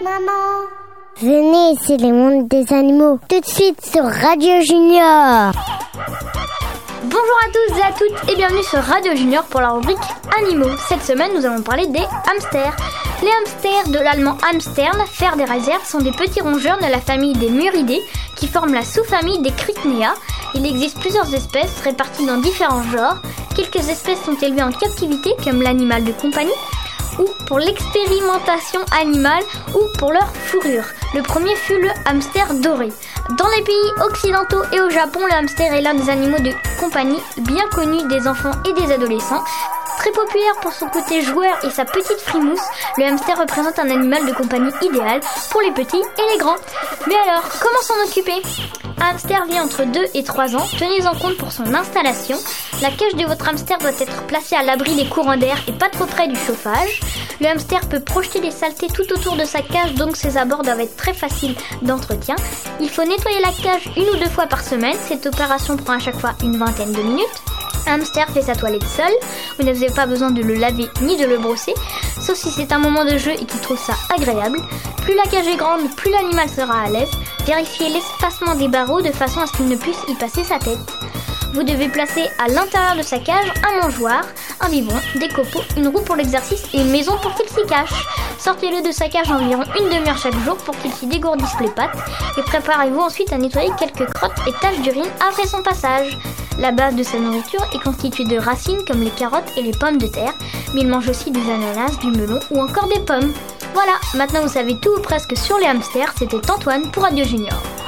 Maman, venez, c'est les mondes des animaux. Tout de suite sur Radio Junior. Bonjour à tous et à toutes et bienvenue sur Radio Junior pour la rubrique Animaux. Cette semaine, nous allons parler des hamsters. Les hamsters, de l'allemand hamstern, faire des réserves, sont des petits rongeurs de la famille des muridés qui forment la sous-famille des Crypnea. Il existe plusieurs espèces réparties dans différents genres. Quelques espèces sont élevées en captivité comme l'animal de compagnie ou pour l'expérimentation animale ou pour leur fourrure. Le premier fut le hamster doré. Dans les pays occidentaux et au Japon, le hamster est l'un des animaux de compagnie bien connu des enfants et des adolescents. Très populaire pour son côté joueur et sa petite frimousse, le hamster représente un animal de compagnie idéal pour les petits et les grands. Mais alors, comment s'en occuper ? Un hamster vit entre 2 et 3 ans. Tenez-en compte pour son installation. La cage de votre hamster doit être placée à l'abri des courants d'air et pas trop près du chauffage. Le hamster peut projeter des saletés tout autour de sa cage, donc ses abords doivent être très faciles d'entretien. Il faut nettoyer la cage 1 ou 2 fois par semaine. Cette opération prend à chaque fois une vingtaine de minutes. Un hamster fait sa toilette seul. Vous n'avez pas besoin de le laver ni de le brosser, sauf si c'est un moment de jeu et qu'il trouve ça agréable. Plus la cage est grande, plus l'animal sera à l'aise. Vérifiez l'espacement des barreaux de façon à ce qu'il ne puisse y passer sa tête. Vous devez placer à l'intérieur de sa cage un mangeoire, un biberon, des copeaux, une roue pour l'exercice et une maison pour qu'il s'y cache. Sortez-le de sa cage environ une demi-heure chaque jour pour qu'il s'y dégourdisse les pattes et préparez-vous ensuite à nettoyer quelques crottes et taches d'urine après son passage. La base de sa nourriture est constituée de racines comme les carottes et les pommes de terre, mais il mange aussi des ananas, du melon ou encore des pommes. Voilà, maintenant vous savez tout ou presque sur les hamsters. C'était Antoine pour Radio Junior.